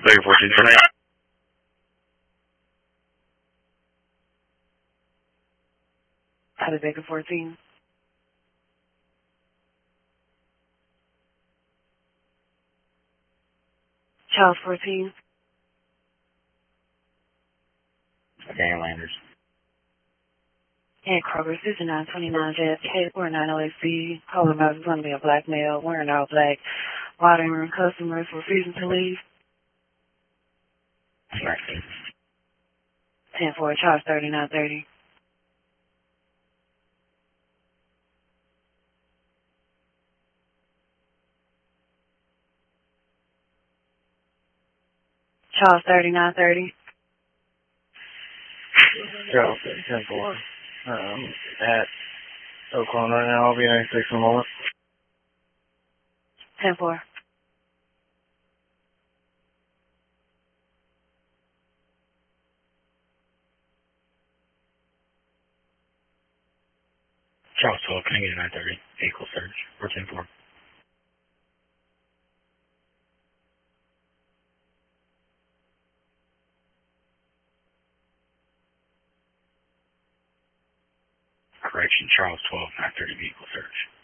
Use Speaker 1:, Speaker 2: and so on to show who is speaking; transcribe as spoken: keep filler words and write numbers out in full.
Speaker 1: Baker fourteen twenty-eight.
Speaker 2: Copy, Baker fourteen. Charles fourteen.
Speaker 1: Dan Landers.
Speaker 2: And Kroger, sixty-nine twenty-nine J F K, four nine oh eight C. Calling about is going to be a black male wearing all black, bothering customers, refusing to leave.
Speaker 1: Right.
Speaker 2: ten four, Charles thirty-nine thirty. Charles thirty-nine thirty.
Speaker 3: Charles ten four. Um, at Oakland right now. I'll be ninety-six in a moment.
Speaker 2: ten four.
Speaker 1: Charles twelve, can I get a nine thirty? Vehicle search for ten four. Correction, Charles twelve, nine thirty vehicle search.